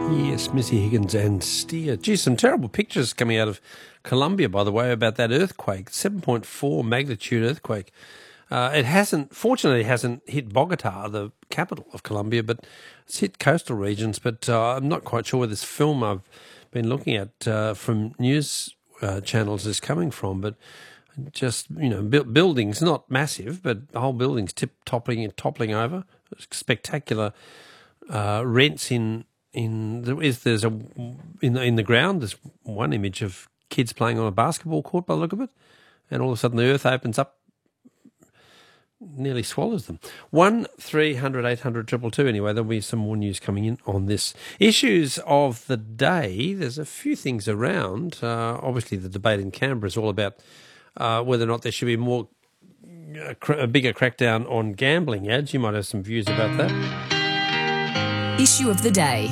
Yes, Missy Higgins and Steer. Gee, some terrible pictures coming out of Colombia, by the way, about that earthquake, 7.4 magnitude earthquake. Fortunately, it hasn't hit Bogota, the capital of Colombia, but it's hit coastal regions. But I'm not quite sure where this film I've been looking at from news channels is coming from. But just, buildings, not massive, but the whole building's toppling over. Spectacular rents in the ground. There's one image of kids playing on a basketball court by the look of it, and all of a sudden the earth opens up, nearly swallows them. 1-300-800-222. Anyway, there'll be some more news coming in on this. Issues of the day. There's a few things around. Obviously, the debate in Canberra is all about whether or not there should be a bigger crackdown on gambling ads. You might have some views about that. Issue of the day.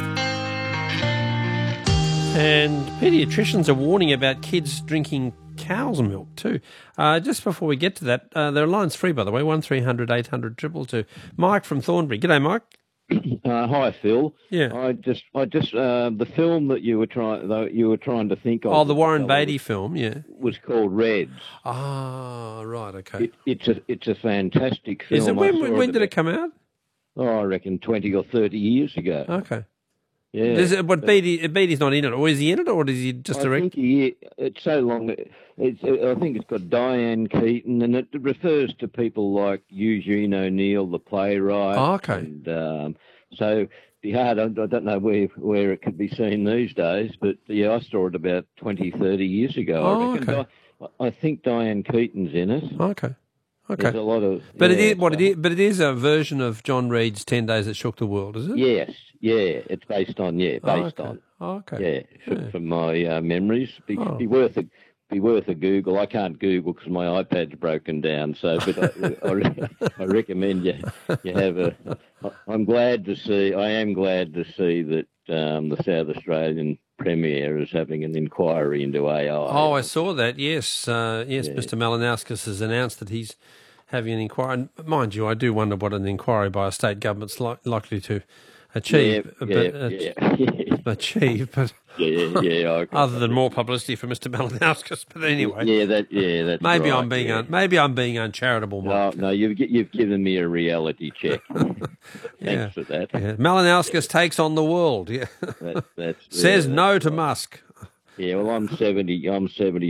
And paediatricians are warning about kids drinking cow's milk too. Just before we get to that, there are lines free, by the way, 1-300-800-222. Mike from Thornbury. G'day, Mike. Hi, Phil. Yeah. I just the film that you were trying to think of. Oh, the Warren Beatty film, yeah. Was called Reds. Ah, right, okay. It's a fantastic film. Is it? When did it come out? Oh, I reckon 20 or 30 years ago. Okay. Yeah. Beatty's not in it, or is he in it, or is he just direct? It's so long. I think it's got Diane Keaton, and it refers to people like Eugene O'Neill, the playwright. Oh, okay. And so it'd be hard. I don't know where it could be seen these days, but yeah, I saw it about 20, 30 years ago. Oh, I reckon. okay. I think Diane Keaton's in it. Okay. There's a lot of. But it is a version of John Reed's 10 Days That Shook the World, is it? Yes. Yeah, it's based on. Oh, okay. Yeah, from my memories. Be worth a Google. I can't Google because my iPad's broken down. So, but I recommend you have a. I am glad to see that the South Australian Premier is having an inquiry into AI. Oh, I saw that. Yes, yes. Yeah. Mr. Malinauskas has announced that he's having an inquiry. And mind you, I do wonder what an inquiry by a state government's likely to achieve. Achieve, but other than more publicity for Mr. Malinauskas. But anyway, that's maybe right, maybe I'm being uncharitable, Mike. No, you've given me a reality check. Thanks for that. Yeah. Malinauskas takes on the world. Yeah, says no to Musk. Yeah, well, I'm 70.